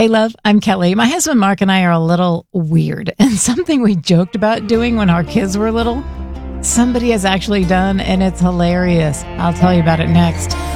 Hey, love, I'm Kelly. My husband Mark and I are a little weird, and something we joked about doing when our kids were little, somebody has actually done, and it's hilarious. I'll tell you about it next.